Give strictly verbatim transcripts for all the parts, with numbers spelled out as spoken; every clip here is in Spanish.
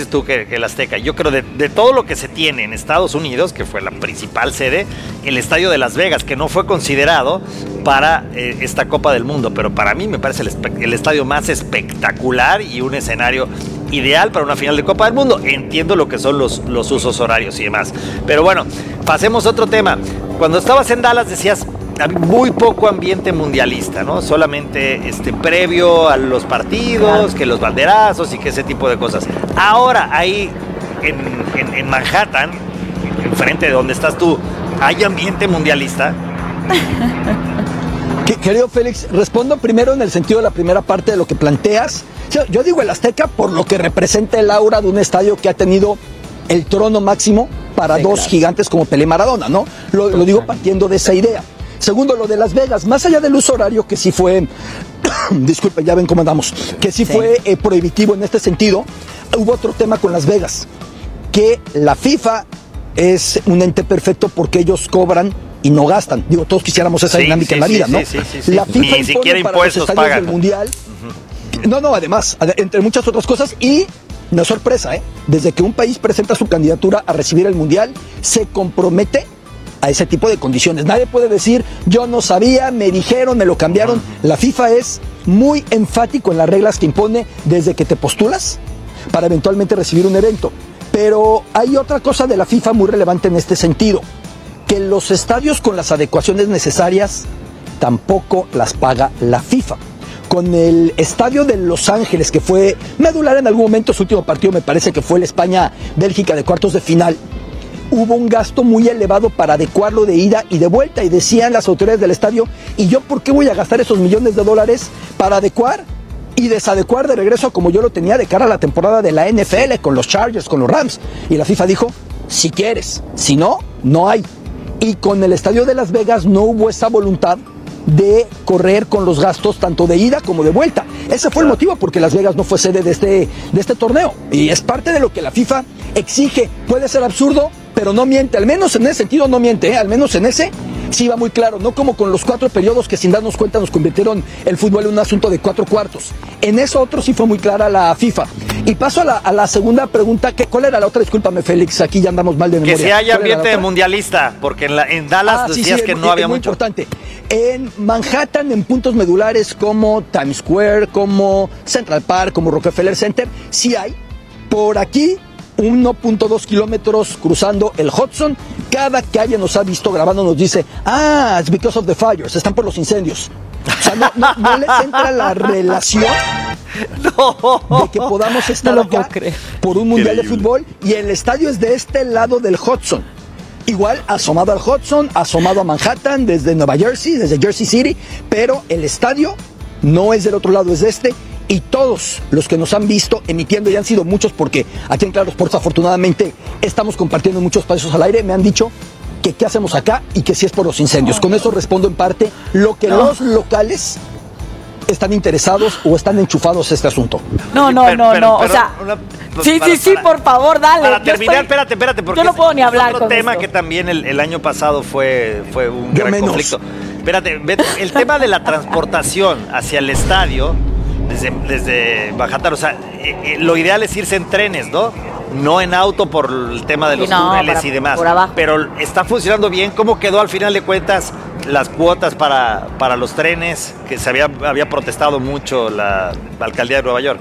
dices tú que, que el Azteca. Yo creo de, de todo lo que se tiene en Estados Unidos, que fue la principal sede, el estadio de Las Vegas, que no fue considerado para eh, esta Copa del Mundo, pero para mí me parece el, el estadio más espectacular y un escenario ideal para una final de Copa del Mundo. Entiendo lo que son los, los usos horarios y demás. Pero bueno, pasemos a otro tema. Cuando estabas en Dallas decías muy poco ambiente mundialista, ¿no? Solamente este, previo a los partidos, que los banderazos y que ese tipo de cosas. Ahora, ahí en, en, en Manhattan, enfrente de donde estás tú, ¿hay ambiente mundialista? Querido Félix, respondo primero en el sentido de la primera parte de lo que planteas. Yo digo el Azteca por lo que representa el aura de un estadio que ha tenido el trono máximo para sí, dos claro. gigantes como Pelé y Maradona, ¿no? Lo, lo digo partiendo de esa idea. Segundo, lo de Las Vegas, más allá del uso horario que sí fue, disculpe, ya ven cómo andamos, que sí, sí. fue eh, prohibitivo en este sentido, hubo otro tema con Las Vegas, que la FIFA es un ente perfecto porque ellos cobran y no gastan. Digo, todos quisiéramos esa sí, dinámica sí, en la vida, sí, ¿no? Sí, sí, sí, sí. La FIFA Ni siquiera para impuestos los estadios pagan. Del Mundial. Uh-huh. No, no, además, entre muchas otras cosas, y no es sorpresa, ¿eh? Desde que un país presenta su candidatura a recibir el Mundial, se compromete a ese tipo de condiciones. Nadie puede decir, yo no sabía, me dijeron, me lo cambiaron. La FIFA es muy enfático en las reglas que impone desde que te postulas para eventualmente recibir un evento. Pero hay otra cosa de la FIFA muy relevante en este sentido, que los estadios con las adecuaciones necesarias tampoco las paga la FIFA. Con el estadio de Los Ángeles, que fue medular en algún momento, su último partido me parece que fue el España-Bélgica de cuartos de final, hubo un gasto muy elevado para adecuarlo de ida y de vuelta, y decían las autoridades del estadio, ¿y yo por qué voy a gastar esos millones de dólares para adecuar y desadecuar de regreso como yo lo tenía de cara a la temporada de la N F L, con los Chargers, con los Rams? Y la FIFA dijo, si quieres, si no, no hay. Y con el estadio de Las Vegas no hubo esa voluntad de correr con los gastos tanto de ida como de vuelta. Ese fue el motivo porque Las Vegas no fue sede de este, de este torneo, y es parte de lo que la FIFA exige. Puede ser absurdo, pero no miente, al menos en ese sentido no miente, ¿eh? Al menos en ese sí va muy claro, no como con los cuatro periodos que sin darnos cuenta nos convirtieron el fútbol en un asunto de cuatro cuartos. En eso otro sí fue muy clara la FIFA. Y paso a la, a la segunda pregunta, que, ¿cuál era la otra? Discúlpame, Félix, aquí ya andamos mal de memoria. Que si hay ambiente mundialista, porque en, la, en Dallas ah, decías sí, sí, que es, no había es muy mucho. Importante. En Manhattan, en puntos medulares como Times Square, como Central Park, como Rockefeller Center, sí hay. Por aquí, uno punto dos kilómetros cruzando el Hudson. Cada que alguien nos ha visto grabando nos dice, ah, it's because of the fires, están por los incendios. O sea, no, no, no les entra la relación no. de que podamos estar no acá por un mundial de fútbol, y el estadio es de este lado del Hudson. Igual, asomado al Hudson, asomado a Manhattan, desde Nueva Jersey, desde Jersey City, pero el estadio no es del otro lado, es de este. Y todos los que nos han visto emitiendo, y han sido muchos porque aquí en Claro Sports afortunadamente estamos compartiendo muchos espacios al aire, me han dicho que qué hacemos acá y que si es por los incendios. Con eso respondo en parte lo que no. los locales están interesados o están enchufados a este asunto. No, no, no, pero, no, pero, o sea, una, sí, para, sí, sí, para, por favor, dale. Para terminar, estoy, espérate, espérate, porque yo no puedo ni hablar otro con tema esto. que también el, el año pasado fue, fue un yo gran menos. conflicto. Espérate, el tema de la transportación hacia el estadio desde, desde Manhattan, o sea, eh, eh, lo ideal es irse en trenes, ¿no? No en auto por el tema de los no, túneles para, y demás. por pero está funcionando bien. ¿Cómo quedó al final de cuentas las cuotas para, para los trenes? Que se había, había protestado mucho la, la alcaldía de Nueva York.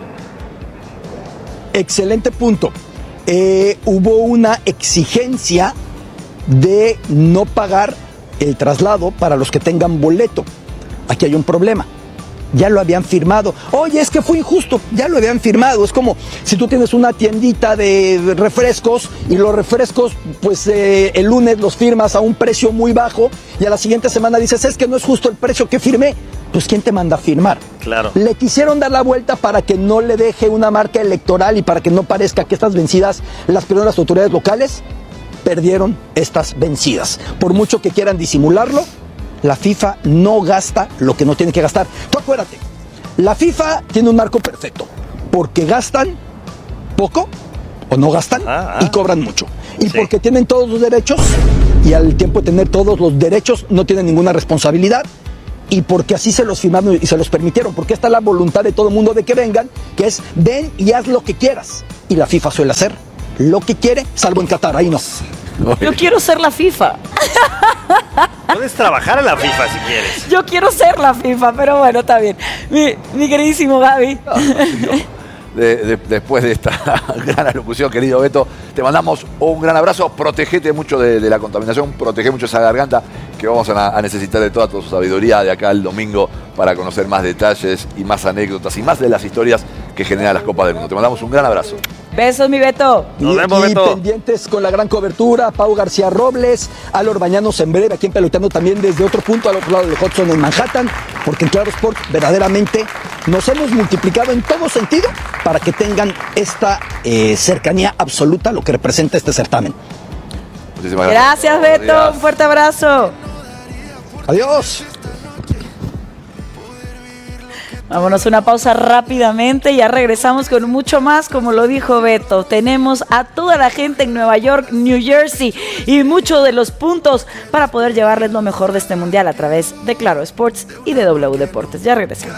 Excelente punto. Eh, hubo una exigencia de no pagar el traslado para los que tengan boleto. Aquí hay un problema. Ya lo habían firmado. Oye, es que fue injusto. Ya lo habían firmado. Es como si tú tienes una tiendita de refrescos y los refrescos, pues eh, el lunes los firmas a un precio muy bajo y a la siguiente semana dices, es que no es justo el precio que firmé. Pues ¿quién te manda a firmar? Claro. Le quisieron dar la vuelta para que no le deje una marca electoral y para que no parezca que estas vencidas las perdieron las autoridades locales. Perdieron estas vencidas. Por mucho que quieran disimularlo, la FIFA no gasta lo que no tiene que gastar. Tú acuérdate, la FIFA tiene un marco perfecto, porque gastan poco o no gastan ah, ah. y cobran mucho. Y sí. porque tienen todos los derechos y al tiempo de tener todos los derechos no tienen ninguna responsabilidad. Y porque así se los firmaron y se los permitieron, porque está la voluntad de todo el mundo de que vengan, que es ven y haz lo que quieras. y la FIFA suele hacer lo que quiere, salvo en Qatar, ahí no. Yo quiero ser la FIFA. Puedes trabajar en la FIFA si quieres. Yo quiero ser la FIFA, pero bueno, está bien. Mi, mi queridísimo Gaby. No, no. De, de, después de esta gran alocución, querido Beto, te mandamos un gran abrazo. Protegete mucho de, de la contaminación, protege mucho esa garganta, que vamos a, a necesitar de toda tu sabiduría de acá el domingo para conocer más detalles y más anécdotas y más de las historias que generan las Copas del Mundo. Te mandamos un gran abrazo. Besos, mi Beto. Nos y, vemos, y Beto. pendientes con la gran cobertura, Pau García Robles, Alor Bañanos en breve, aquí en Peloteando también desde otro punto, al otro lado del Hudson en Manhattan, porque en Claro Sport verdaderamente nos hemos multiplicado en todo sentido para que tengan esta eh, cercanía absoluta a lo que representa este certamen. Muchísimas gracias. Gracias, Beto. Días. Un fuerte abrazo. Adiós. Vámonos a una pausa rápidamente, ya regresamos con mucho más, como lo dijo Beto. Tenemos a toda la gente en Nueva York, New Jersey y muchos de los puntos para poder llevarles lo mejor de este mundial a través de Claro Sports y de W Deportes. Ya regresamos.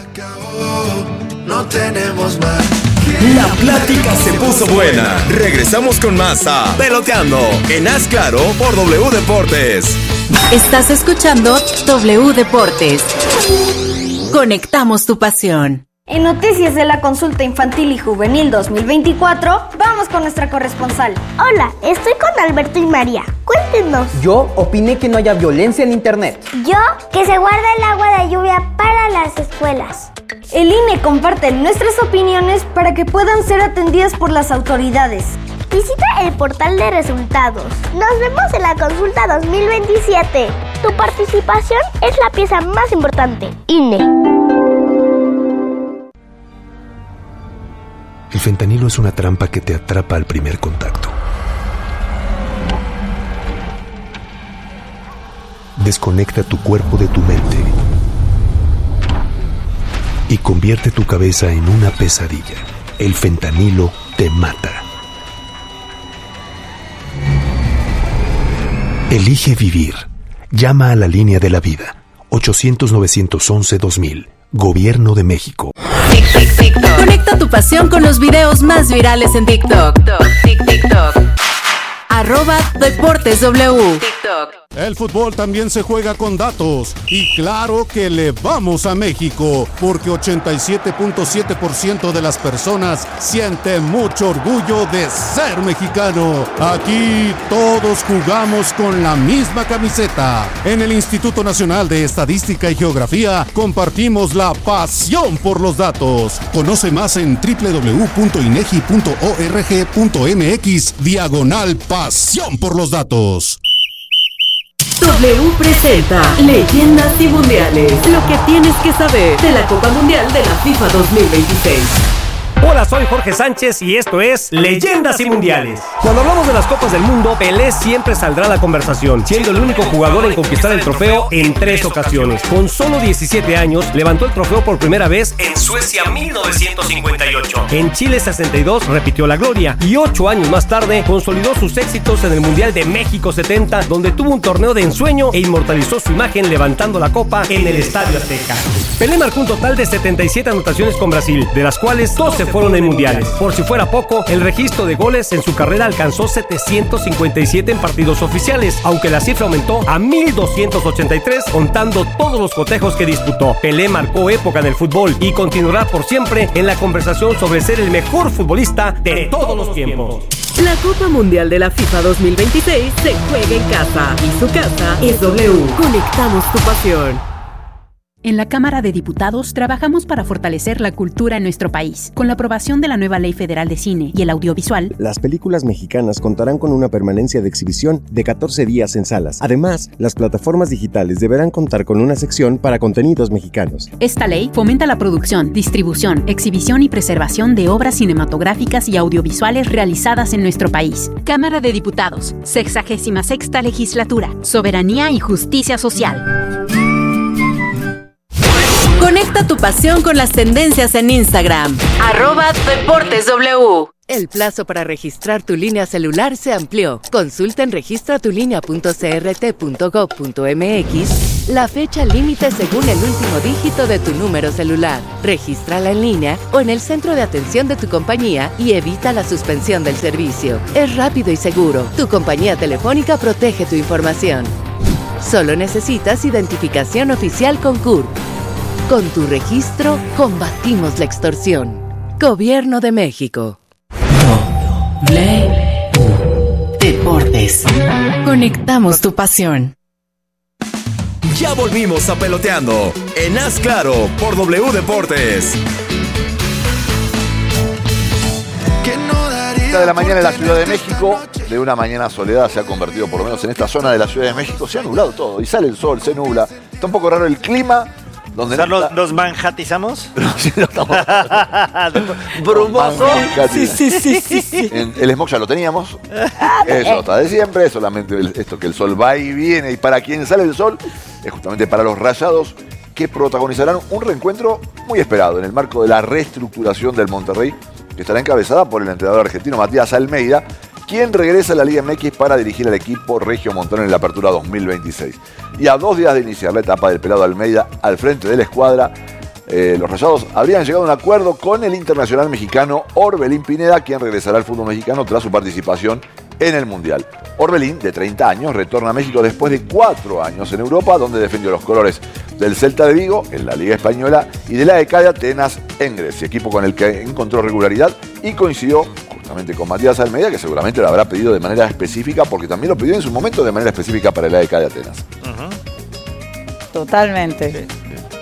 No tenemos más. La plática se puso buena. Regresamos con más a Peloteando en Haz Claro por W Deportes. Estás escuchando W Deportes. Conectamos tu pasión. En noticias de la consulta infantil y juvenil dos mil veinticuatro, vamos con nuestra corresponsal. Hola, estoy con Alberto y María. Cuéntenos. Yo opiné que no haya violencia en internet. Yo, que se guarda el agua de lluvia para las escuelas. El I N E comparte nuestras opiniones para que puedan ser atendidas por las autoridades. Visita el portal de resultados. Nos vemos en la consulta dos mil veintisiete. Tu participación es la pieza más importante. I N E. El fentanilo es una trampa que te atrapa al primer contacto. Desconecta tu cuerpo de tu mente y convierte tu cabeza en una pesadilla. El fentanilo te mata. Elige vivir. Llama a la línea de la vida. ochocientos, novecientos once, dos mil. Gobierno de México. Conecta tu pasión con los videos más virales en TikTok. TikTok. Arroba Deportes W. TikTok. El fútbol también se juega con datos y claro que le vamos a México porque ochenta y siete punto siete por ciento de las personas sienten mucho orgullo de ser mexicano. Aquí todos jugamos con la misma camiseta. En el Instituto Nacional de Estadística y Geografía compartimos la pasión por los datos. Conoce más en doble u doble u doble u punto inegi punto org punto mx diagonal pasión por los datos. W presenta Leyendas y Mundiales. Lo que tienes que saber de la Copa Mundial de la FIFA dos mil veintiséis. Hola, soy Jorge Sánchez y esto es Leyendas y Mundiales. Cuando hablamos de las Copas del Mundo, Pelé siempre saldrá a la conversación, siendo el único jugador en conquistar el trofeo en tres ocasiones. Con solo diecisiete años, levantó el trofeo por primera vez en Suecia mil novecientos cincuenta y ocho. En Chile sesenta y dos repitió la gloria y ocho años más tarde consolidó sus éxitos en el Mundial de México setenta, donde tuvo un torneo de ensueño e inmortalizó su imagen levantando la copa en el Estadio Azteca. Pelé marcó un total de setenta y siete anotaciones con Brasil, de las cuales doce fueron en mundiales. Por si fuera poco, el registro de goles en su carrera alcanzó setecientos cincuenta y siete en partidos oficiales, aunque la cifra aumentó a mil doscientos ochenta y tres contando todos los cotejos que disputó. Pelé marcó época en el fútbol y continuará por siempre en la conversación sobre ser el mejor futbolista de todos los tiempos. La Copa Mundial de la FIFA dos mil veintiséis se juega en casa y su casa es W. Conectamos tu pasión. En la Cámara de Diputados trabajamos para fortalecer la cultura en nuestro país. Con la aprobación de la nueva Ley Federal de Cine y el Audiovisual, las películas mexicanas contarán con una permanencia de exhibición de catorce días en salas. Además, las plataformas digitales deberán contar con una sección para contenidos mexicanos. Esta ley fomenta la producción, distribución, exhibición y preservación de obras cinematográficas y audiovisuales realizadas en nuestro país. Cámara de Diputados, sexagésima sexta Legislatura, Soberanía y Justicia Social. Conecta tu pasión con las tendencias en Instagram. Arroba Deportes W. El plazo para registrar tu línea celular se amplió. Consulta en registra tu línea punto c r t punto gov punto m x la fecha límite según el último dígito de tu número celular. Regístrala en línea o en el centro de atención de tu compañía y evita la suspensión del servicio. Es rápido y seguro. Tu compañía telefónica protege tu información. Solo necesitas identificación oficial con C U R P. Con tu registro, combatimos la extorsión. Gobierno de México. Deportes. Conectamos tu pasión. Ya volvimos a Peloteando en Haz Claro por W Deportes. De la mañana en la Ciudad de México, de una mañana soledad se ha convertido, por lo menos en esta zona de la Ciudad de México, se ha nublado todo y sale el sol, se nubla. Está un poco raro el clima. Donde o sea, no ¿nos, está... ¿nos manhatizamos? Sí, no estamos... Brumoso. Sí, sí, sí, sí, sí. En, el smog ya lo teníamos. Eso está de siempre, solamente esto que el sol va y viene. Y para quien sale el sol, es justamente para los Rayados, que protagonizarán un reencuentro muy esperado en el marco de la reestructuración del Monterrey, que estará encabezada por el entrenador argentino Matías Almeida, quien regresa a la Liga M X para dirigir al equipo regiomontano en la apertura dos mil veintiséis. Y a dos días de iniciar la etapa del pelado Almeida al frente de la escuadra, eh, los Rayados habrían llegado a un acuerdo con el internacional mexicano Orbelín Pineda, quien regresará al fútbol mexicano tras su participación en el Mundial. Orbelín, de treinta años, retorna a México después de cuatro años en Europa, donde defendió los colores del Celta de Vigo en la Liga Española y de la E C A de Atenas en Grecia, equipo con el que encontró regularidad y coincidió justamente con Matías Almeida, que seguramente lo habrá pedido de manera específica, porque también lo pidió en su momento de manera específica para la E C A de Atenas. Uh-huh. Totalmente. Sí, sí.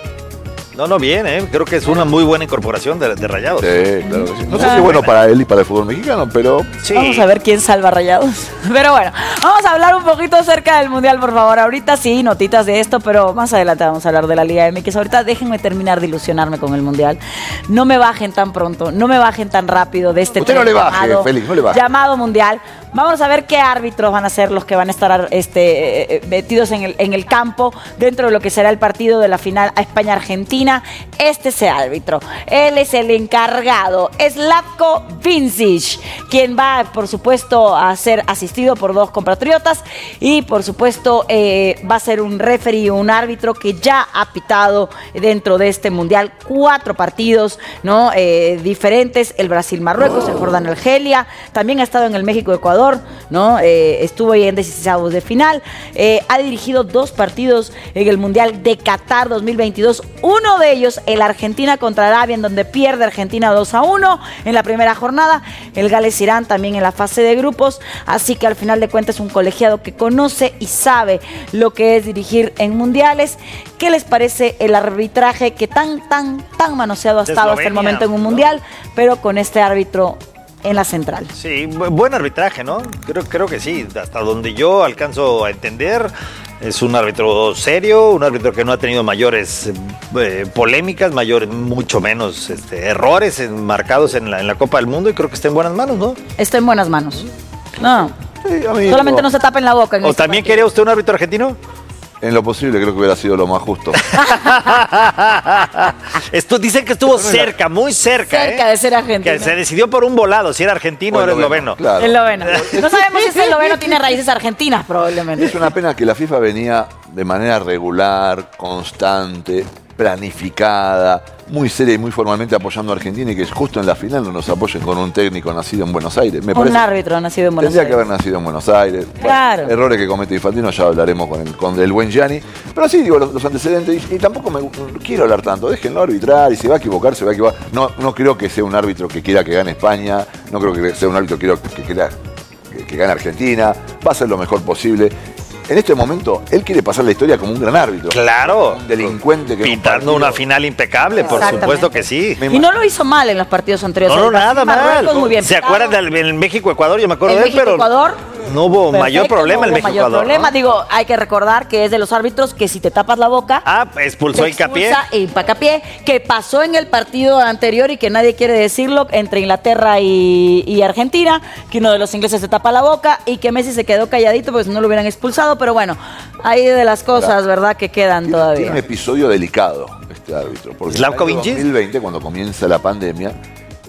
No, no, bien, ¿eh? Creo que es una muy buena incorporación de, de Rayados. Sí, claro que sí. No sé si es bueno para él y para el fútbol mexicano, pero... Sí. Vamos a ver quién salva a Rayados. Pero bueno, vamos a hablar un poquito acerca del Mundial, por favor. Ahorita sí, notitas de esto, pero más adelante vamos a hablar de la Liga M X. Ahorita déjenme terminar de ilusionarme con el Mundial. No me bajen tan pronto, no me bajen tan rápido de este Usted no le baje, llamado, Félix, no le baje. llamado Mundial. Vamos a ver qué árbitros van a ser los que van a estar este, eh, metidos en el, en el campo dentro de lo que será el partido de la final a España-Argentina. Este es el árbitro. Él es el encargado, Slavko Vincic, quien va, por supuesto, a ser asistido por dos compatriotas y, por supuesto, eh, va a ser un referee, un árbitro que ya ha pitado dentro de este Mundial cuatro partidos, ¿no? Eh, diferentes, el Brasil-Marruecos, el Jordania-Argelia, también ha estado en el México-Ecuador, ¿no? Eh, estuvo ahí en dieciséis de final, eh, ha dirigido dos partidos en el Mundial de Qatar dos mil veintidós, uno de ellos el Argentina contra Arabia, en donde pierde Argentina dos a uno en la primera jornada, el Gales-Irán también en la fase de grupos, así que al final de cuentas es un colegiado que conoce y sabe lo que es dirigir en mundiales. ¿Qué les parece el arbitraje que tan, tan, tan manoseado ha estado hasta el momento en un mundial, pero con este árbitro en la central? Sí, buen arbitraje, ¿no? Creo, creo que sí, hasta donde yo alcanzo a entender, es un árbitro serio, un árbitro que no ha tenido mayores eh, polémicas, mayores, mucho menos este, errores en, marcados en la, en la Copa del Mundo, y creo que está en buenas manos, ¿no? Está en buenas manos. No, sí, a mí solamente no. no se tapa en la boca. En ¿O este también partido. quería usted un árbitro argentino? En lo posible creo que hubiera sido lo más justo. Esto dicen que estuvo cerca, muy cerca. Cerca ¿eh? de ser argentino. Que se decidió por un volado, si era argentino o era esloveno. Claro. Esloveno. No sabemos si ese esloveno tiene raíces argentinas, probablemente. Es una pena que la FIFA venía de manera regular, constante, planificada, muy seria y muy formalmente apoyando a Argentina, y que justo en la final no nos apoyen con un técnico nacido en Buenos Aires. Me un parece, árbitro nacido en Buenos tendría Aires. que haber nacido en Buenos Aires. Claro. Bueno, errores que comete Infantino, ya hablaremos con el, con el buen Gianni. Pero sí, digo, los, los antecedentes, y, y tampoco me no quiero hablar tanto, déjenlo arbitrar, y si va a equivocar, se va a equivocar. No, no creo que sea un árbitro que quiera que gane España, no creo que sea un árbitro que quiera que, quiera que, que gane Argentina, va a hacer lo mejor posible. En este momento, él quiere pasar la historia como un gran árbitro. Claro. Un delincuente que... Pintando una final impecable, por supuesto que sí. Y no lo hizo mal en los partidos anteriores. No, no, nada mal. Muy bien ¿Se pitado. acuerdan del, del México-Ecuador? Yo me acuerdo El de él, pero México-Ecuador, no hubo perfecto, mayor problema no el hubo mayor México-Ecuador. problema. ¿no? Digo, hay que recordar que es de los árbitros que si te tapas la boca... Ah, expulsó a Hincapié. Hincapié, que pasó en el partido anterior y que nadie quiere decirlo, entre Inglaterra y, y Argentina, que uno de los ingleses se tapa la boca y que Messi se quedó calladito porque si no lo hubieran expulsado, pero bueno, hay de las cosas, claro, ¿verdad?, que quedan tiene, todavía. Tiene un episodio delicado este árbitro, porque Slavko en el año Vincic. dos mil veinte, cuando comienza la pandemia,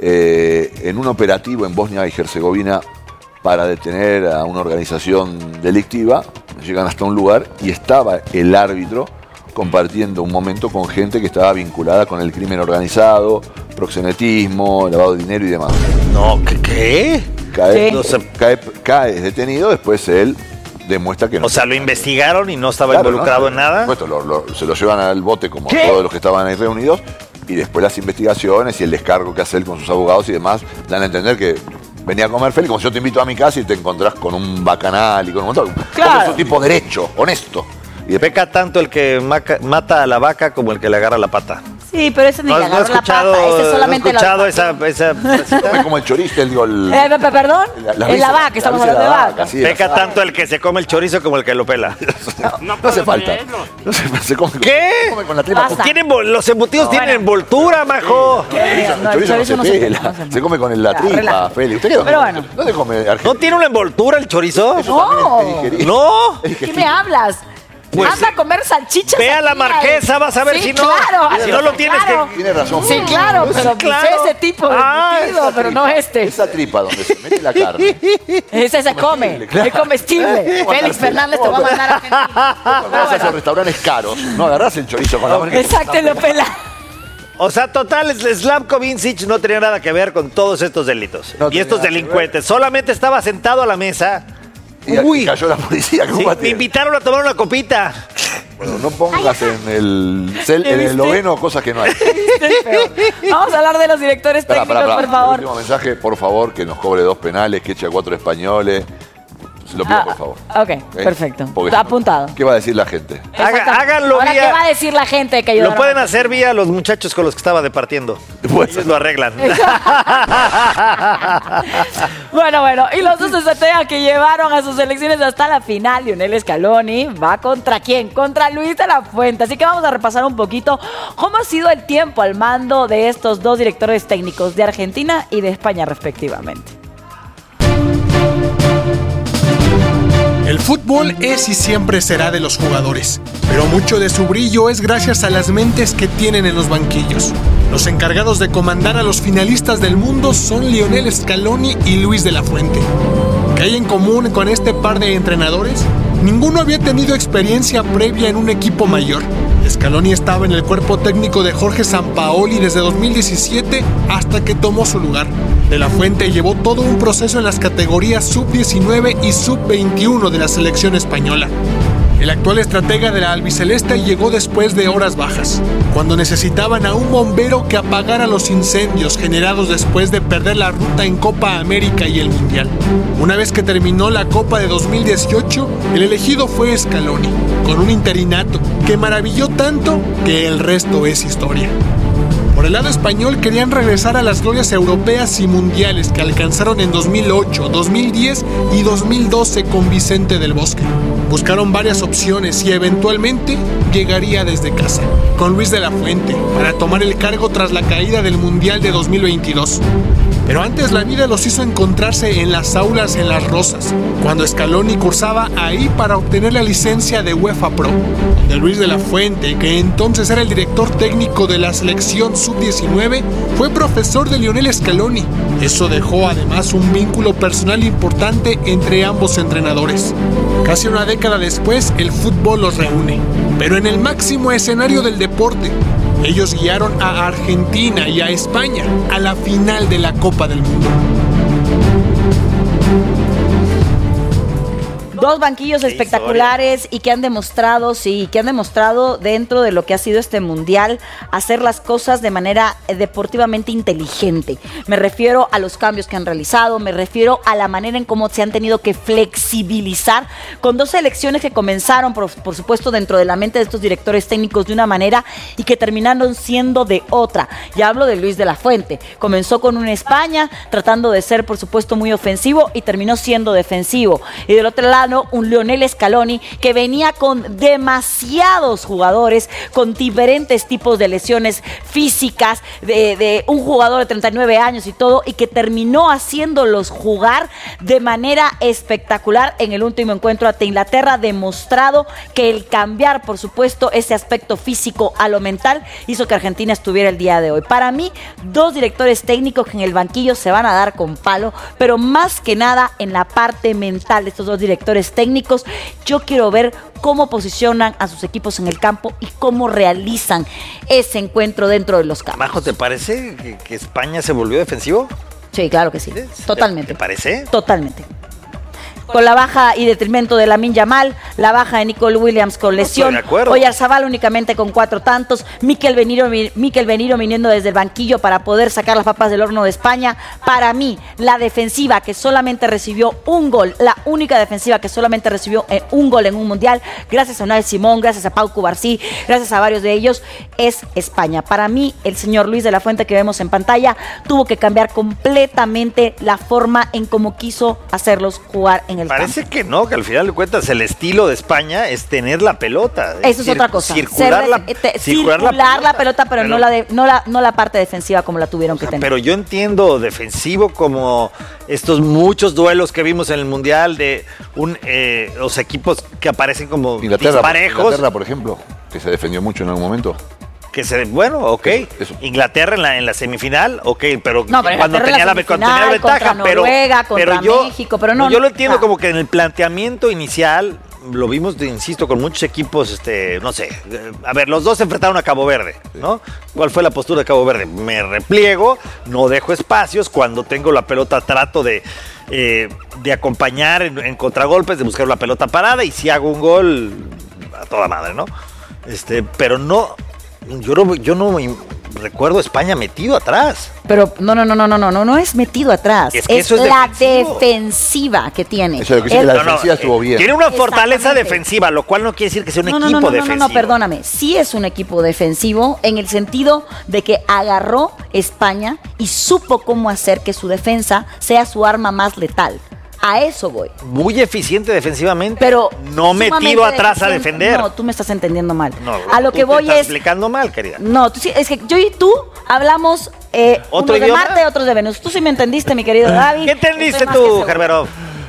eh, en un operativo en Bosnia y Herzegovina para detener a una organización delictiva. Llegan hasta un lugar y estaba el árbitro compartiendo un momento con gente que estaba vinculada con el crimen organizado, proxenetismo, lavado de dinero y demás. No, ¿qué? ¿Qué? Cae, no sé. cae, cae detenido, después él demuestra que no. O sea, lo investigaron y no estaba Claro, involucrado no, en nada. Supuesto, lo, lo, se lo llevan al bote como ¿Qué? todos los que estaban ahí reunidos y después las investigaciones y el descargo que hace él con sus abogados y demás dan a entender que venía a comer feliz, como si yo te invito a mi casa y te encontrás con un bacanal y con un montón. Claro. Porque es un tipo derecho, honesto. Y peca tanto el que maca, mata a la vaca como el que le agarra la pata. Sí, pero ese ni No, le no he agarró la escuchado, pata, ese solamente no he escuchado lo... esa, esa Come como el chorizo, el, digo, el, Eh, pe- perdón, La- la en risa- la vaca, la estamos risa de hablando de la vaca. vaca, sí, Peca la- tanto el que se come el chorizo como el que lo pela. No, no hace falta. No se, se come, ¿Qué? se come con la tripa. Basta. Tienen vol- los embutidos No, tienen bueno. envoltura, majo. El chorizo, No, el el chorizo chorizo no no se se pela. come, no se Se come con la Ya, tripa, relájate. Feli. ¿Usted qué Pero bueno. ¿Dónde come Argentina? ¿No tiene una envoltura el chorizo? Eso también No. es digerible. No. Es ¿Qué digestivo. me hablas? Pues, Anda a comer salchichas. Ve a la aquí, Marquesa, vas a ver sí, si no. Claro, Si no lo tienes claro. que- Tiene razón. Sí, claro, Sí, pero claro. ese tipo de Ah, embutido, esa pero tripa, no este. Esa tripa donde se mete la carne. Ese se come, claro. es comestible. ¿Cómo Félix andarte? Fernández te va a mandar a Argentina. Cuando vas a esos restaurantes caros, no agarrás el chorizo con la mano. Exacto, y lo pela. O sea, total, Slavko Vincic no tenía nada que ver con todos estos delitos. No y tenía estos nada que delincuentes. Solamente estaba sentado a la mesa. Y, y cayó la policía. ¿Qué Sí, culpa me tiene? invitaron a tomar una copita. Bueno, no pongas en el, cel, ¿Ya en el viste? noveno cosas que no hay. Vamos a hablar de los directores Esperá, técnicos, esperá, esperá. por favor. El último mensaje, por favor, que nos cobre dos penales, que eche a cuatro españoles. Se lo pido, Ah, por favor. Ok, ¿Eh? perfecto. Porque Está si no, apuntado. ¿Qué va a decir la gente? Haga- Exacto. háganlo Ahora, vía- ¿qué va a decir la gente que ayudaron? Lo pueden hacer vía los muchachos con los que estaba departiendo. Pues, Ellos lo arreglan. Bueno, bueno, y los dos estrategas que llevaron a sus selecciones hasta la final, Lionel Scaloni, ¿va contra quién? Contra Luis de la Fuente. Así que vamos a repasar un poquito cómo ha sido el tiempo al mando de estos dos directores técnicos de Argentina y de España respectivamente. El fútbol es y siempre será de los jugadores, pero mucho de su brillo es gracias a las mentes que tienen en los banquillos. Los encargados de comandar a los finalistas del mundo son Lionel Scaloni y Luis de la Fuente. ¿Qué hay en común con este par de entrenadores? Ninguno había tenido experiencia previa en un equipo mayor. Scaloni estaba en el cuerpo técnico de Jorge Sampaoli desde dos mil diecisiete hasta que tomó su lugar. De la Fuente llevó todo un proceso en las categorías sub diecinueve y sub veintiuno de la selección española. El actual estratega de la albiceleste llegó después de horas bajas, cuando necesitaban a un bombero que apagara los incendios generados después de perder la ruta en Copa América y el Mundial. Una vez que terminó la Copa de dos mil dieciocho, el elegido fue Scaloni, con un interinato que maravilló tanto que el resto es historia. Por el lado español querían regresar a las glorias europeas y mundiales que alcanzaron en dos mil ocho, dos mil diez y dos mil doce con Vicente del Bosque. Buscaron varias opciones y eventualmente llegaría desde casa, con Luis de la Fuente, para tomar el cargo tras la caída del Mundial de dos mil veintidós. Pero antes la vida los hizo encontrarse en las aulas en Las Rosas, cuando Scaloni cursaba ahí para obtener la licencia de UEFA Pro, donde Luis de la Fuente, que entonces era el director técnico de la selección sub diecinueve, fue profesor de Lionel Scaloni. Eso dejó además un vínculo personal importante entre ambos entrenadores. Casi una década después, el fútbol los reúne, pero en el máximo escenario del deporte. Ellos guiaron a Argentina y a España a la final de la Copa del Mundo. Dos banquillos espectaculares y que han demostrado, sí, que han demostrado dentro de lo que ha sido este mundial hacer las cosas de manera deportivamente inteligente. Me refiero a los cambios que han realizado, me refiero a la manera en cómo se han tenido que flexibilizar con dos selecciones que comenzaron, por, por supuesto, dentro de la mente de estos directores técnicos de una manera y que terminaron siendo de otra. Ya hablo de Luis de la Fuente. Comenzó con una España tratando de ser, por supuesto, muy ofensivo y terminó siendo defensivo. Y del otro lado, ganó un Lionel Scaloni que venía con demasiados jugadores, con diferentes tipos de lesiones físicas, de, de un jugador de treinta y nueve años y todo, y que terminó haciéndolos jugar de manera espectacular en el último encuentro ante Inglaterra, demostrado que el cambiar, por supuesto, ese aspecto físico a lo mental hizo que Argentina estuviera el día de hoy. Para mí, dos directores técnicos que en el banquillo se van a dar con palo, pero más que nada en la parte mental de estos dos directores técnicos. Yo quiero ver cómo posicionan a sus equipos en el campo y cómo realizan ese encuentro dentro de los campos. Majo, ¿te parece que, que España se volvió defensivo? Sí, claro que sí. Totalmente. ¿Te parece? Totalmente. Con la baja y detrimento de Lamine Yamal, la baja de Nicole Williams con lesión, Oyarzabal únicamente con cuatro tantos, Mikel Beniro, Mikel Beniro viniendo desde el banquillo para poder sacar las papas del horno de España. Para mí, la defensiva que solamente recibió un gol, la única defensiva que solamente recibió eh, un gol en un mundial, gracias a Unai Simón, gracias a Pau Cubarsí, gracias a varios de ellos, es España. Para mí, el señor Luis de la Fuente que vemos en pantalla tuvo que cambiar completamente la forma en cómo quiso hacerlos jugar en el Parece campo. que no, que al final de cuentas el estilo de España es tener la pelota. Eso es cir- otra cosa. Circular, Ser la, de- te- circular, circular la pelota, la pelota, pero, pero no, la de, no, la, no la parte defensiva como la tuvieron que tener. Pero yo entiendo defensivo como estos muchos duelos que vimos en el Mundial de un, eh, los equipos que aparecen como Inglaterra, disparejos. Inglaterra, por ejemplo, que se defendió mucho en algún momento. Que se, bueno, ok. Eso, eso. Inglaterra en la, en la semifinal, ok, pero No, pero cuando, Inglaterra tenía en la, la cuando tenía la semifinal, ventaja, contra pero, Noruega, contra pero yo, México, pero no, yo lo no, entiendo no. como que en el planteamiento inicial lo vimos, insisto, con muchos equipos, este, no sé, eh, a ver, los dos se enfrentaron a Cabo Verde, ¿no? ¿Cuál fue la postura de Cabo Verde? Me repliego, no dejo espacios, cuando tengo la pelota trato de, eh, de acompañar en, en contragolpes, de buscar la pelota parada, y si hago un gol, a toda madre, ¿no? Este, pero no, yo no, yo no recuerdo a España metido atrás. Pero no, no, no, no, no, no, no, no es metido atrás. Es que es, eso es la defensivo. defensiva que tiene. Eso es lo que dice que la defensiva estuvo bien. Tiene una fortaleza Exactamente. defensiva, lo cual no quiere decir que sea un No, no, equipo no, no, defensivo. no, no, perdóname. Sí es un equipo defensivo en el sentido de que agarró España y supo cómo hacer que su defensa sea su arma más letal. A eso voy. Muy eficiente defensivamente, pero no metido sumamente atrás a deficiente. defender. No, tú me estás entendiendo mal. No, a lo tú que te voy estás es... explicando mal, querida. No, tú sí, es que yo y tú hablamos eh, ¿Otro unos de idioma? Marte, otros de Venus. Tú sí me entendiste, mi querido Gaby. ¿Qué entendiste Estoy más que tú, segura. Gerbero?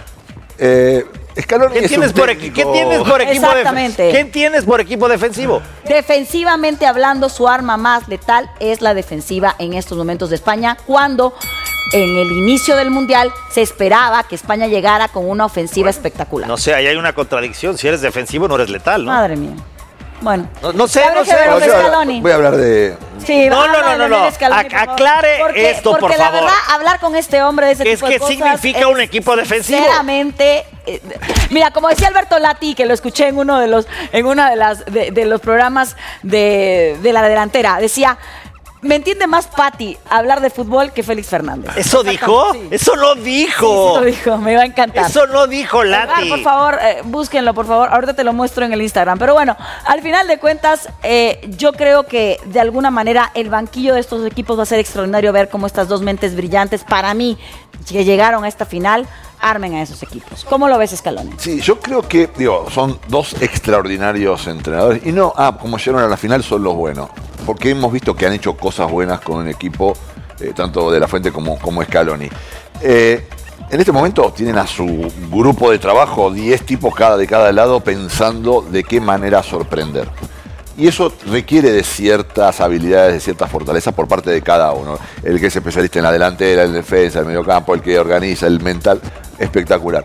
Eh, Scaloni ¿Qué es tienes, un por, técnico- ¿Qué tienes por equipo Exactamente. defensivo? ¿Qué tienes por equipo defensivo? Defensivamente hablando, su arma más letal es la defensiva en estos momentos de España, cuando en el inicio del Mundial se esperaba que España llegara con una ofensiva espectacular. No sé, ahí hay una contradicción. Si eres defensivo, no eres letal, ¿no? Madre mía. Bueno. No, no sé, Gabriel no sé. Gerbero No, de yo- Scaloni. Voy a hablar de... Sí, No, habla no, no, de no, Lionel no. Scaloni, Ac- por favor. aclare Porque- esto, por porque favor. la verdad, hablar con este hombre de ese Es tipo que de cosas significa es un equipo defensivo. Sinceramente, eh, mira, como decía Alberto Lati, que lo escuché en uno de los, en una de las de, de los programas de, de la delantera, decía. Me entiende más Pati hablar de fútbol que Félix Fernández. ¿Eso dijo? Sí. Eso no dijo. Sí, sí lo dijo, me va a encantar. Eso no dijo Edgar, Lati. por favor, eh, búsquenlo, por favor. Ahorita te lo muestro en el Instagram. Pero bueno, al final de cuentas, eh, yo creo que de alguna manera el banquillo de estos equipos va a ser extraordinario ver cómo estas dos mentes brillantes, para mí, que llegaron a esta final, armen a esos equipos. ¿Cómo lo ves, Scaloni? Sí, yo creo que, digo, son dos extraordinarios entrenadores. Y no, ah, como llegaron a la final son los buenos. Porque hemos visto que han hecho cosas buenas con un equipo, eh, tanto de la Fuente como, como Scaloni. Eh, en este momento tienen a su grupo de trabajo diez tipos cada de cada lado pensando de qué manera sorprender. Y eso requiere de ciertas habilidades, de ciertas fortalezas por parte de cada uno. El que es especialista en la delantera, el defensa, el mediocampo, el que organiza, el mental, espectacular.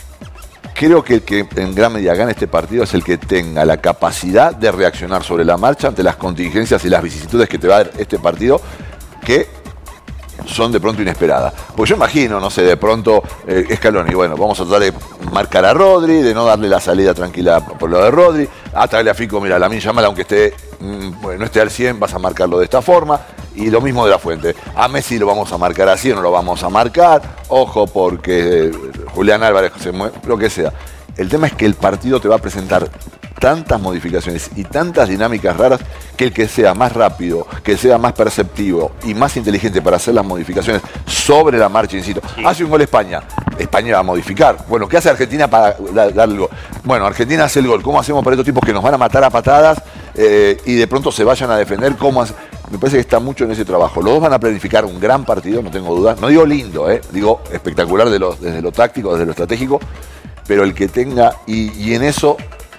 Creo que el que en gran medida gane este partido es el que tenga la capacidad de reaccionar sobre la marcha ante las contingencias y las vicisitudes que te va a dar este partido, que son de pronto inesperadas. Pues yo imagino, no sé, de pronto eh, Scaloni, bueno, vamos a tratar de marcar a Rodri, de no darle la salida tranquila por lo de Rodri, a traerle a Fico, mira, Lamine Yamal, aunque esté, mmm, bueno, no esté al cien, vas a marcarlo de esta forma, y lo mismo de la Fuente. A Messi lo vamos a marcar así o no lo vamos a marcar, ojo porque eh, Julián Álvarez se mueve, lo que sea. El tema es que el partido te va a presentar tantas modificaciones y tantas dinámicas raras que el que sea más rápido, que sea más perceptivo y más inteligente para hacer las modificaciones sobre la marcha, insisto. Sí. Hace un gol España, España va a modificar. Bueno, ¿qué hace Argentina para darle el gol? Bueno, Argentina hace el gol. ¿Cómo hacemos para estos tipos que nos van a matar a patadas eh, y de pronto se vayan a defender? ¿Cómo hace? Me parece que está mucho en ese trabajo. Los dos van a planificar un gran partido, no tengo dudas. No digo lindo, eh, digo espectacular de los, desde lo táctico, desde lo estratégico, pero el que tenga, y, y en eso,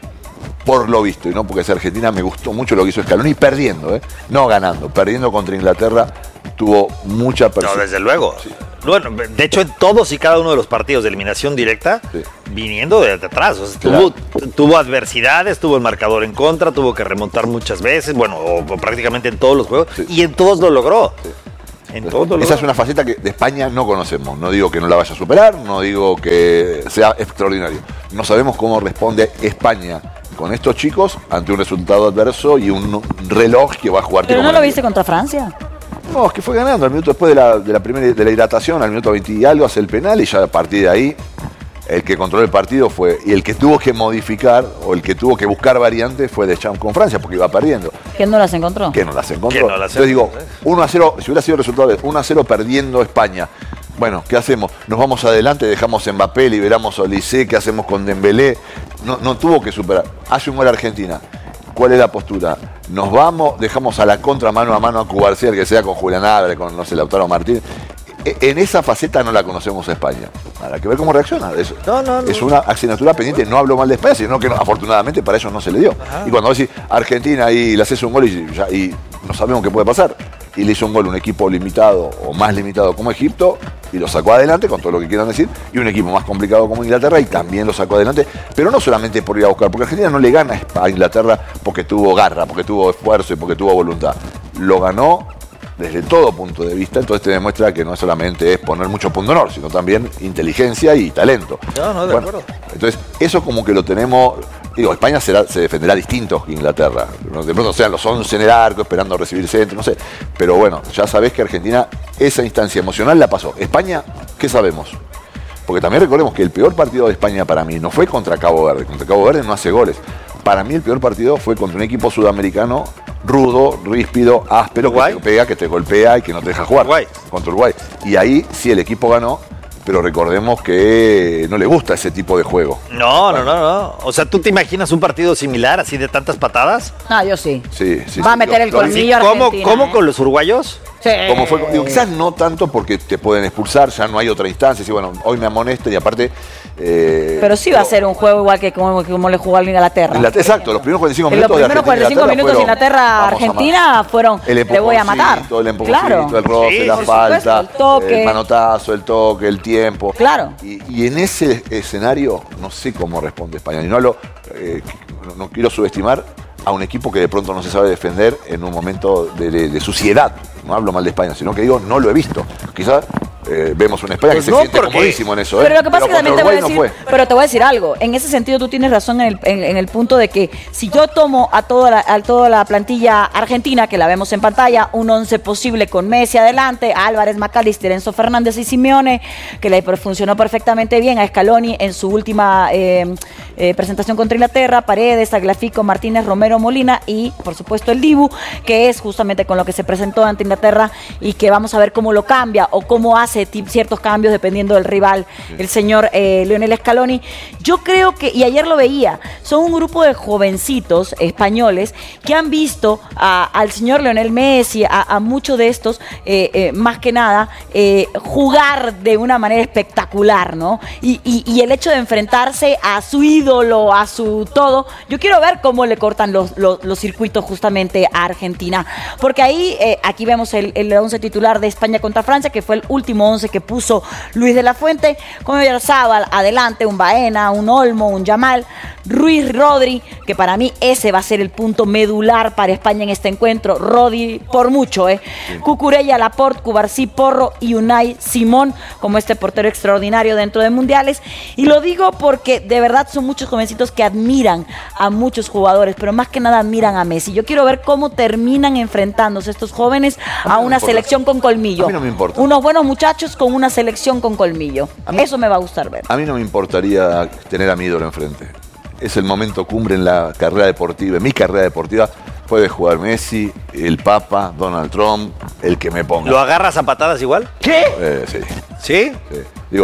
por lo visto, y no porque sea Argentina, me gustó mucho lo que hizo Scaloni, perdiendo, eh, no ganando, perdiendo contra Inglaterra, tuvo mucha presión. No, desde luego. Sí. Bueno, de hecho, en todos y cada uno de los partidos de eliminación directa, sí. viniendo de atrás. O sea, claro. tuvo, tuvo adversidades, tuvo el marcador en contra, tuvo que remontar muchas veces, bueno, o, o prácticamente en todos los juegos, sí. y en todos lo logró. Sí. En todos lo Esa logró. es una faceta que de España no conocemos. No digo que no la vaya a superar, no digo que sea extraordinario. No sabemos cómo responde España con estos chicos ante un resultado adverso y un reloj que va a jugar. ¿Pero no lo viste contra Francia? No, es que fue ganando al minuto después de la, de la primera de la hidratación, al minuto veinte y algo hace el penal y ya a partir de ahí el que controló el partido fue, y el que tuvo que modificar o el que tuvo que buscar variantes fue Deschamps con Francia porque iba perdiendo. ¿Quién no las encontró? ¿Quién no las encontró? No las Entonces digo, uno a cero, si hubiera sido el resultado de uno a cero perdiendo España, bueno, ¿qué hacemos? Nos vamos adelante, dejamos a Mbappé, liberamos a Olise, ¿qué hacemos con Dembélé? No, no tuvo que superar. Hace un gol Argentina. ¿Cuál es la postura? Nos vamos, dejamos a la contra mano a mano a Cubarsía, que sea con Julián Álvarez, con, no sé, Lautaro Martínez. En esa faceta no la conocemos a España. Habrá que ver cómo reacciona. Es, no, no, no. es una asignatura pendiente. No hablo mal de España, sino que no, afortunadamente para eso no se le dio. Ajá. Y cuando vas a decir Argentina y le haces un gol y, ya, y no sabemos qué puede pasar. Y le hizo un gol un equipo limitado o más limitado como Egipto y lo sacó adelante con todo lo que quieran decir, y un equipo más complicado como Inglaterra y también lo sacó adelante, pero no solamente por ir a buscar, porque Argentina no le gana a Inglaterra porque tuvo garra, porque tuvo esfuerzo y porque tuvo voluntad. Lo ganó desde todo punto de vista, entonces te demuestra que no solamente es poner mucho punto honor, sino también inteligencia y talento. No, no, de bueno, acuerdo. Entonces, eso como que lo tenemos. Digo, España será, se defenderá distinto que Inglaterra. De pronto sean los once en el arco, esperando recibir centro, no sé. Pero bueno, ya sabés que Argentina esa instancia emocional la pasó. España, ¿qué sabemos? Porque también recordemos que el peor partido de España para mí no fue contra Cabo Verde. Contra Cabo Verde no hace goles. Para mí el peor partido fue contra un equipo sudamericano rudo, ríspido, áspero, Uruguay. que te pega, que te golpea y que no te deja jugar. Uruguay. Contra Uruguay. Y ahí sí el equipo ganó. Pero recordemos que no le gusta ese tipo de juego. No, no, no, no. O sea, ¿tú te imaginas un partido similar, así de tantas patadas? No, yo sí. Sí, sí. Va sí. a meter Lo, el colmillo ¿Cómo, Argentina, ¿Cómo eh? con los uruguayos? Sí. Como fue, digo, quizás no tanto porque te pueden expulsar, ya no hay otra instancia. Y bueno, hoy me amonesto y aparte. Eh, pero sí va pero, a ser un juego igual que como, como le jugó a Inglaterra. Inglaterra exacto, los primeros cuarenta y cinco en minutos. Los primeros cuarenta y cinco minutos de Inglaterra-Argentina fueron. El le voy a matar. El empujoncito, claro. el roce, sí, la falta, supuesto, el toque. El manotazo, el toque, el tiempo. Claro. Y, y en ese escenario, no sé cómo responde España. Y no, hablo, eh, no, no quiero subestimar a un equipo que de pronto no se sabe defender en un momento de, de, de suciedad. No hablo mal de España, sino que digo, no lo he visto. Quizás eh, vemos una España pues que no, se siente porque... comodísimo en eso. Pero ¿eh? lo que pasa es que también te voy a decir, no pero te voy a decir algo. En ese sentido tú tienes razón en el, en, en el punto de que si yo tomo a toda, la, a toda la plantilla argentina, que la vemos en pantalla, un once posible con Messi adelante, Álvarez, McAllister, Enzo Fernández y Simeone, que le funcionó perfectamente bien a Scaloni en su última eh, eh, presentación contra Inglaterra, Paredes, Tagliafico, Martínez, Romero, Molina y por supuesto el Dibu, que es justamente con lo que se presentó ante Inglaterra y que vamos a ver cómo lo cambia o cómo hace ciertos cambios dependiendo del rival, sí. el señor eh, Lionel Scaloni. Yo creo que, y ayer lo veía, son un grupo de jovencitos españoles que han visto a, al señor Lionel Messi, a, a muchos de estos, eh, eh, más que nada, eh, jugar de una manera espectacular, ¿no? Y, y, y el hecho de enfrentarse a su ídolo, a su todo, yo quiero ver cómo le cortan los, los, los circuitos justamente a Argentina, porque ahí, eh, aquí vemos el, el once titular de España contra Francia, que fue el último once que puso Luis de la Fuente, con Oyarzabal adelante, un Baena, un Olmo, un Yamal, Ruiz, Rodri, que para mí ese va a ser el punto medular para España en este encuentro. Rodri por mucho, ¿eh? Sí. Cucurella, Laporte, Cubarsí, Porro y Unai Simón como este portero extraordinario dentro de mundiales. Y lo digo porque de verdad son muchos jovencitos que admiran a muchos jugadores, pero más que nada admiran a Messi. Yo quiero ver cómo terminan enfrentándose estos jóvenes a, a una selección con colmillo. A mí no me importa. Unos buenos muchachos con una selección con colmillo. Mí, Eso me va a gustar ver. A mí no me importaría tener a mi ídolo enfrente. Es el momento cumbre en la carrera deportiva, en mi carrera deportiva. Puede jugar Messi, el Papa, Donald Trump, el que me ponga. ¿Lo agarras a patadas igual? ¿Qué? Eh, sí. ¿Sí? Sí. Digo,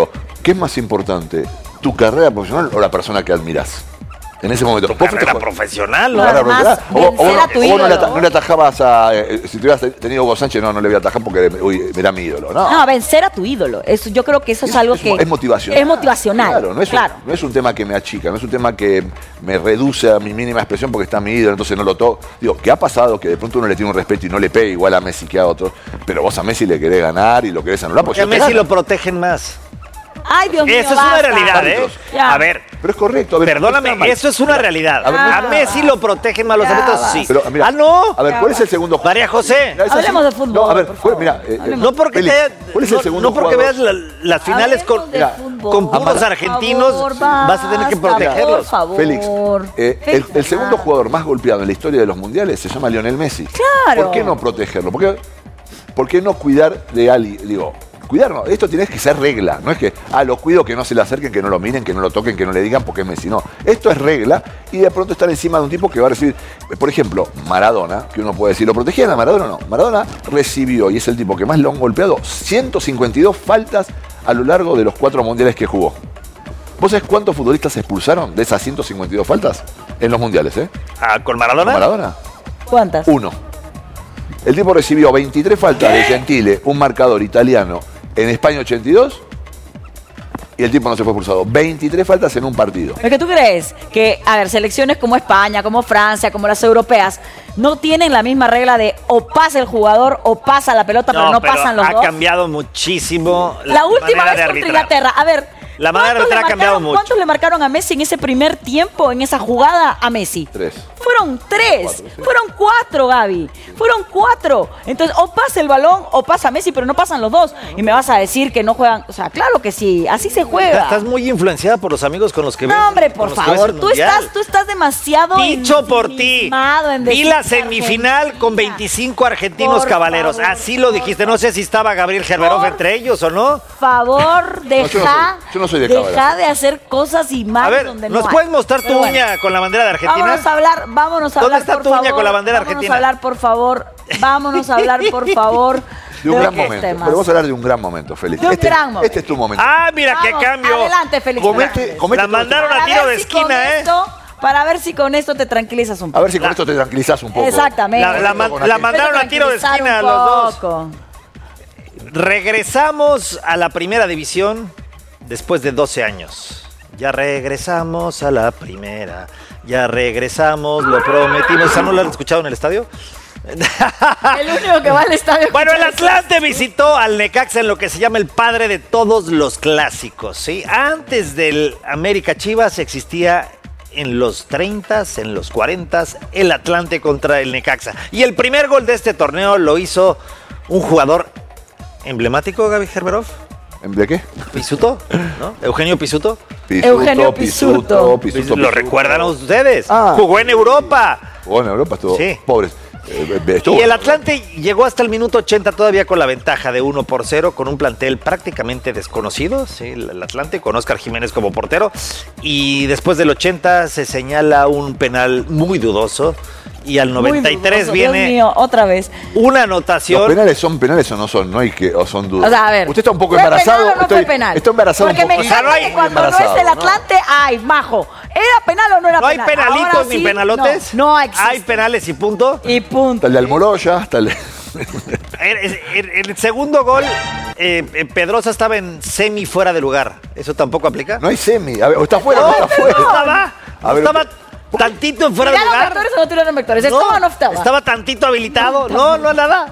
¿qué es más importante? ¿Tu carrera profesional o la persona que admirás? En ese momento. Tu carrera profesional, ¿no? Claro, Además, o, o, vencer a tu o vos no le, ata- ídolo. no le atajabas a... eh, si te hubieras tenido Hugo Sánchez, no, no le voy a atajar porque uy, era mi ídolo. No, No, vencer a tu ídolo. Eso, yo creo que eso es, Es- algo es que... mo- es motivacional. Es motivacional. Claro, no es, claro. Un, no es un tema que me achica, no es un tema que me reduce a mi mínima expresión porque está mi ídolo, entonces no lo toco. Digo, ¿qué ha pasado? Que de pronto uno le tiene un respeto y no le pega igual a Messi que a otros, pero vos a Messi le querés ganar y lo querés anular. Porque Porque a yo te Messi gano. lo protegen más. Ay, Dios mío, Eso es basta. una realidad, ¿eh? Ya. A ver, Pero es correcto. A ver, perdóname, está mal. eso es una realidad. A ver, A no- Messi lo protegen más los Ya árbitros, va. sí. Pero, mira, ah, no. A ver, ¿cuál es el segundo jugador? María José. ¿Es así? Hablemos de fútbol, No, a ver, por ¿cuál- favor. mira, eh, eh, No porque, Félix, te- ¿cuál es no, el segundo no porque jugador? veas la- las finales Hablemos con, de mira, fútbol. con puros Por argentinos, favor, vas a tener que basta, protegerlos. Por favor. Félix, eh, el, el segundo jugador más golpeado en la historia de los mundiales se llama Lionel Messi. Claro. ¿Por qué no protegerlo? ¿Por qué, por qué no cuidar de Ali? Digo, cuidar no, esto tiene que ser regla. No es que, ah, lo cuido, que no se le acerquen, que no lo miren, que no lo toquen, que no le digan porque es Messi. No, esto es regla y de pronto estar encima de un tipo que va a recibir, por ejemplo, Maradona, que uno puede decir, ¿lo protegían a Maradona o no? Maradona recibió, y es el tipo que más lo han golpeado, ciento cincuenta y dos faltas a lo largo de los cuatro mundiales que jugó. ¿Vos sabés cuántos futbolistas se expulsaron de esas ciento cincuenta y dos faltas en los mundiales, eh? Ah, ¿con Maradona? ¿Con Maradona? ¿Cuántas? Uno. El tipo recibió veintitrés faltas de Gentile, un marcador italiano, en España ochenta y dos, y el tipo no se fue expulsado. veintitrés faltas en un partido. ¿Es que tú crees que, a ver, selecciones como España, como Francia, como las europeas, no tienen la misma regla de o pasa el jugador o pasa la pelota, pero no pasan los ha dos? cambiado muchísimo La última manera vez de contra arbitrar. Inglaterra. A ver, La manera de ¿cuántos le arbitrar ha cambiado marcaron- mucho. ¿cuántos le marcaron a Messi en ese primer tiempo, en esa jugada a Messi? Tres. Fueron tres. Cuatro, sí. Fueron cuatro, Gaby. Fueron cuatro. Entonces, o pasa el balón o pasa Messi, pero no pasan los dos. Y me vas a decir que no juegan. O sea, claro que sí. Así se juega. Estás muy influenciada por los amigos con los que ves. No, hombre, con por los que ves favor. el Tú Mundial. estás, tú estás demasiado Dicho por ti. ensimismado en Vi decir la que semifinal Argentina. con veinticinco argentinos Por cabaleros. favor, Así lo dijiste. No sé si estaba Gabriel Gerberov Por entre ellos o no. Favor, deja, yo no soy- yo no soy de deja cábala. de hacer cosas y más A ver, donde ¿nos no puedes hay. mostrar tu Pero bueno. uña con la bandera de Argentina? Vámonos a hablar, vámonos a ¿Dónde hablar, está por tu uña favor. con la bandera Vámonos argentina? a hablar, por favor. Vámonos a hablar, por favor. De un de gran los momento. temas. Pero vos a hablar de un gran momento, Félix. De un este, gran momento. este es tu momento. Ah, mira Vamos, qué cambio. Adelante, Félix. Comete- Fernández. comete La todo mandaron Para a tiro ver de si con esquina, ¿eh? esto- Para ver si con esto te tranquilizas un poco. A ver si con esto te tranquilizás un poco. Exactamente. La, la man- Con la aquel- mandaron a tiro de Tranquilizar esquina un los dos. poco. Regresamos a la primera división después de doce años. Ya regresamos a la primera. Ya regresamos, lo prometimos. ¿Esa no lo han escuchado en el estadio? El único que va al estadio. Bueno, el Atlante visitó al Necaxa en lo que se llama el padre de todos los clásicos, ¿sí? Antes del América Chivas existía en los treinta, en los cuarenta, el Atlante contra el Necaxa. Y el primer gol de este torneo lo hizo un jugador emblemático, Gaby Gerberov. ¿De qué? Pisuto, ¿no? Eugenio Pisuto. Pisuto, Eugenio Pisuto, Pisuto. Pisuto, ¿Lo Pisuto. recuerdan ustedes? Ah. Jugó en Europa. Jugó en Europa, estuvo. Sí. Pobres. Eh, estuvo- Y el Atlante llegó hasta el minuto ochenta todavía con la ventaja de uno por cero, con un plantel prácticamente desconocido, ¿sí? El Atlante con Óscar Jiménez como portero. Y después del ochenta se señala un penal muy dudoso. Y al Muy noventa y tres dudoso, viene Dios mío, otra vez. una ¿Los anotación. penales son penales o no son? No hay que, o son dudas. O sea, a ver. Usted está un poco ¿fue embarazado. penal o no estoy, fue penal? Está embarazado Porque un me poco. encanta que cuando no es el Atlante, ay, majo. ¿Era penal o no era ¿No hay penal? penalitos Ahora ni sí, penalotes? No, no existe. Hay penales y punto. Y punto. Hasta el de Almoloya, hasta el... El, el- el segundo gol, eh, eh, Pedrosa estaba en semi fuera de lugar. ¿Eso tampoco aplica? No hay semi. A ver, o está fuera o No, está fuera. no estaba. A ver, estaba tantito en fuera de ¿Tiraron lugar. vectores o no tiraron vectores? ¿Estaba o no estaba? Estaba tantito habilitado. No, no, nada.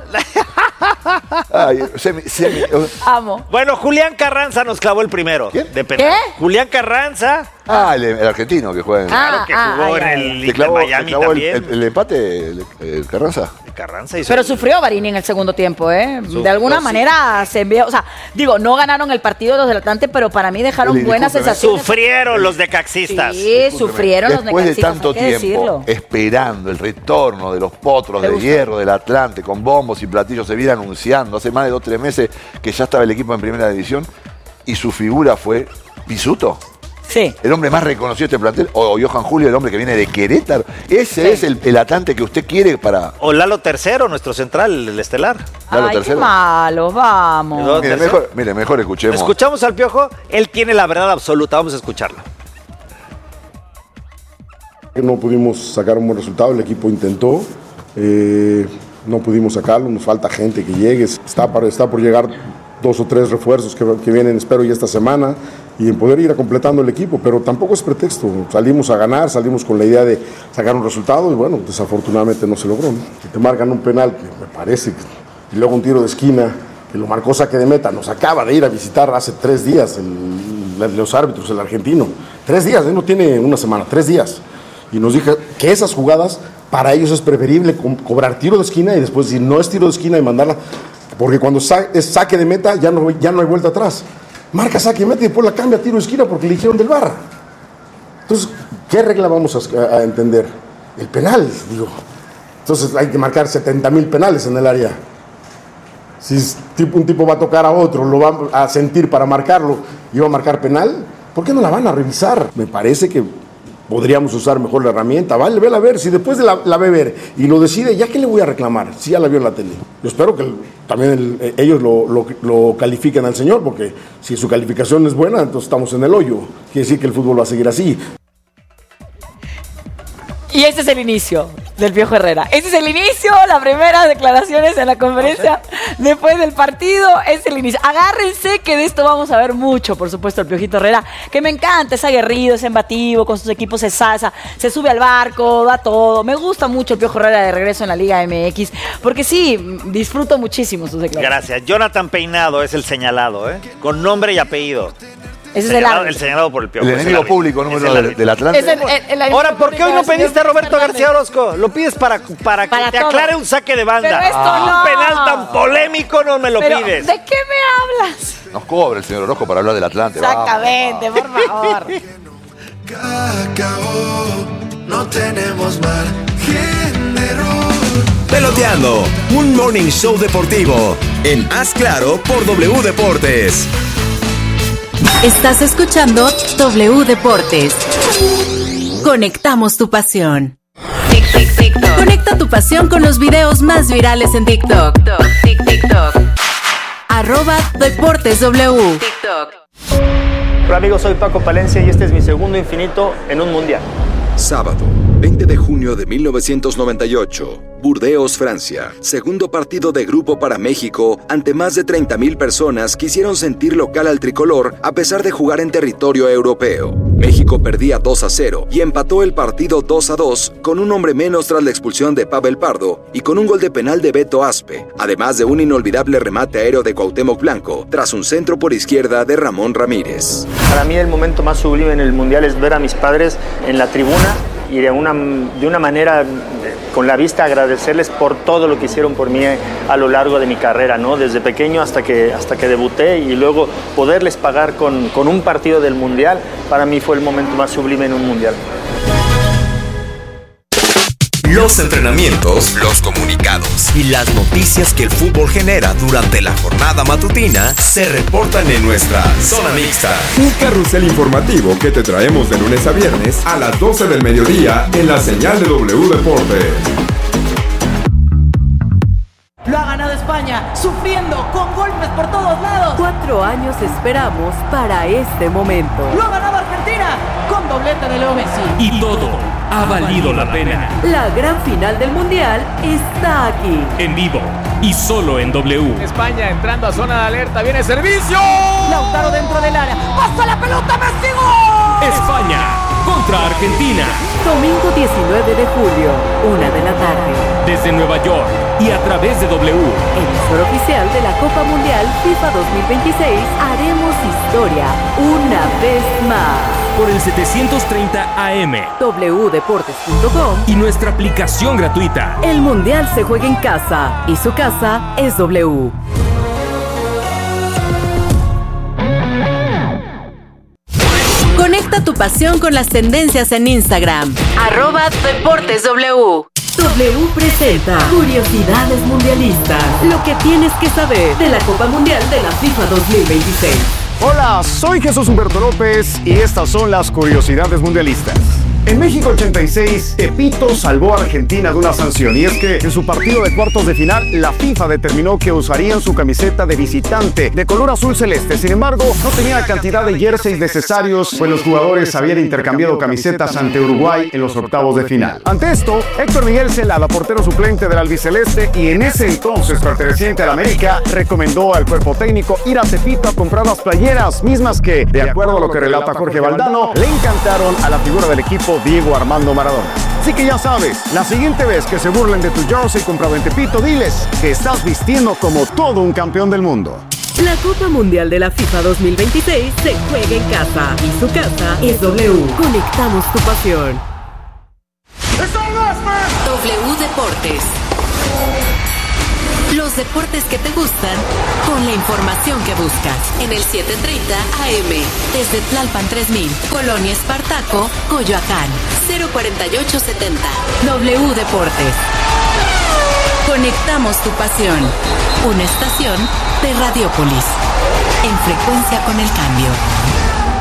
Ay, semi, semi. Amo. Bueno, Julián Carranza nos clavó el primero. ¿Quién? De penal. ¿Qué? Julián Carranza. Ah, el, el argentino que juega en... Ah, Claro que ah, jugó ay, en ay, el ¿Le Inter clavó, le Miami clavó el, también. el- el empate, el, el Carranza? Carranza hizo- Pero sufrió Barini en el segundo tiempo, ¿eh? De alguna sí. manera se envió. O sea, digo, no ganaron el partido los del Atlante, pero para mí dejaron Eli, buenas discúlpeme. sensaciones. Sufrieron los de caxistas. Sí, sufrieron los Después de necaxistas, tanto hay que tiempo decirlo. esperando el retorno de los potros ¿Te de gusta? hierro del Atlante con bombos y platillos, se viene anunciando hace más de dos o tres meses que ya estaba el equipo en primera división y su figura fue Pisuto. Sí. El hombre más reconocido de este plantel, o Johan Julio, el hombre que viene de Querétaro. Ese Sí. es el, el Atlante que usted quiere para... O Lalo Tercero, nuestro central, el estelar. Ay, qué malos, vamos. Mire, mejor, mire, mejor escuchemos. Escuchamos al Piojo, él tiene la verdad absoluta, vamos a escucharlo. No pudimos sacar un buen resultado, el equipo intentó, eh, no pudimos sacarlo, nos falta gente que llegue, está, para, está por llegar dos o tres refuerzos que, que vienen, espero, ya esta semana, y en poder ir completando el equipo, pero tampoco es pretexto, salimos a ganar, salimos con la idea de sacar un resultado y bueno, desafortunadamente no se logró, ¿no? Que te marcan un penal, que me parece, que, y luego un tiro de esquina, que lo marcó saque de meta, nos acaba de ir a visitar hace tres días el, los árbitros, el argentino, tres días, él no tiene una semana, tres días, y nos dijo que esas jugadas, para ellos es preferible co- cobrar tiro de esquina y después si no es tiro de esquina y mandarla, porque cuando sa- es saque de meta ya no, ya no hay vuelta atrás, marca saque de meta y después la cambia a tiro de esquina porque le dijeron del V A R. Entonces, ¿qué regla vamos a, a entender? El penal, digo. Entonces hay que marcar setenta mil penales en el área. Si un tipo va a tocar a otro, lo va a sentir para marcarlo y va a marcar penal, ¿por qué no la van a revisar? Me parece que podríamos usar mejor la herramienta. Vale, vela a ver, si después de la, la ve ver y lo decide, ¿ya qué le voy a reclamar? Si ya la vio en la tele. Yo espero que el, también el, ellos lo, lo, lo califiquen al señor, porque si su calificación es buena, entonces estamos en el hoyo. Quiere decir que el fútbol va a seguir así. Y este es el inicio del Piojo Herrera. Este es el inicio, las primeras declaraciones en la conferencia después del partido. Es el inicio. Agárrense que de esto vamos a ver mucho, por supuesto, el Piojito Herrera, que me encanta, es aguerrido, es embativo, con sus equipos se salsa, se sube al barco, da todo. Me gusta mucho el Piojo Herrera de regreso en la Liga M X, porque sí, disfruto muchísimo sus declaraciones. Gracias. Jonathan Peinado es el señalado, ¿eh? Con nombre y apellido. Ese señalado, es el árbitro. El señalado por el Piojo. El enemigo público número uno del, del Atlante. Es el, el, el Ahora, ¿por qué hoy no público, pediste a señor Roberto Fernández. García Orozco? Lo pides para, para que Para te todo. aclare un saque de banda. Pero esto Un no. penal tan polémico no me lo Pero, pides. ¿de qué me hablas? Nos cobra el señor Orozco para hablar del Atlante. Exactamente, por favor. Cacao, no tenemos margen. Peloteando, un morning show deportivo en Haz Claro por W Deportes. Estás escuchando W Deportes. Conectamos tu pasión. Tic, tic, TikTok. Conecta tu pasión con los videos más virales en TikTok. Tic, TikTok. Arroba Deportes W. TikTok. Hola amigos, soy Paco Palencia y este es mi segundo infinito en un mundial. Sábado, veinte de junio de mil novecientos noventa y ocho, Burdeos, Francia. Segundo partido de grupo para México ante más de treinta mil personas que hicieron sentir local al tricolor a pesar de jugar en territorio europeo. México perdía dos a cero y empató el partido dos a dos con un hombre menos tras la expulsión de Pavel Pardo y con un gol de penal de Beto Aspe, además de un inolvidable remate aéreo de Cuauhtémoc Blanco tras un centro por izquierda de Ramón Ramírez. Para mí el momento más sublime en el mundial es ver a mis padres en la tribuna y de una, de una manera, con la vista, agradecerles por todo lo que hicieron por mí a lo largo de mi carrera, ¿no? Desde pequeño hasta que, hasta que debuté y luego poderles pagar con, con un partido del mundial, para mí fue el momento más sublime en un mundial. Los entrenamientos, los comunicados y las noticias que el fútbol genera durante la jornada matutina se reportan en nuestra Zona Mixta. Un carrusel informativo que te traemos de lunes a viernes a las doce del mediodía en la señal de W Deportes. Lo ha ganado España, sufriendo, con golpes por todos lados. Cuatro años esperamos para este momento. Lo ha ganado Argentina, con doblete de Leo Messi. Y todo ha valido la pena. La gran final del Mundial está aquí. En vivo y solo en W. España entrando a zona de alerta, viene servicio. Lautaro dentro del área, pasa la pelota, Messi, ¡gol! España contra Argentina. Domingo diecinueve de julio, una de la tarde. Desde Nueva York y a través de W. Emisor oficial de la Copa Mundial FIFA dos mil veintiséis, haremos historia una vez más. Por el setecientos treinta A M. W Deportes punto com. Y nuestra aplicación gratuita. El Mundial se juega en casa y su casa es W. Conecta tu pasión con las tendencias en Instagram. Arroba Deportes W. W presenta Curiosidades Mundialistas. Lo que tienes que saber de la Copa Mundial de la FIFA dos mil veintiséis. Hola, soy Jesús Humberto López y estas son las Curiosidades Mundialistas. En México ochenta y seis, Tepito salvó a Argentina de una sanción, y es que en su partido de cuartos de final, la FIFA determinó que usarían su camiseta de visitante de color azul celeste. Sin embargo, no tenía la cantidad de jerseys necesarios, pues los jugadores habían intercambiado camisetas ante Uruguay en los octavos de final. Ante esto, Héctor Miguel Celada, portero suplente del albiceleste y en ese entonces perteneciente al América, recomendó al cuerpo técnico ir a Tepito a comprar las playeras, mismas que, de acuerdo a lo que relata Jorge Valdano, le encantaron a la figura del equipo Diego Armando Maradona. Así que ya sabes, la siguiente vez que se burlen de tu jersey comprado en Tepito, diles que estás vistiendo como todo un campeón del mundo. La Copa Mundial de la FIFA dos mil veintiséis se juega en casa y su casa es W. Conectamos tu pasión. W Deportes. Los deportes que te gustan con la información que buscas en el setecientos treinta A M desde Tlalpan tres mil, Colonia Espartaco, Coyoacán, cero cuarenta y ocho setenta. W Deportes. Conectamos tu pasión. Una estación de Radiópolis. En frecuencia con el cambio.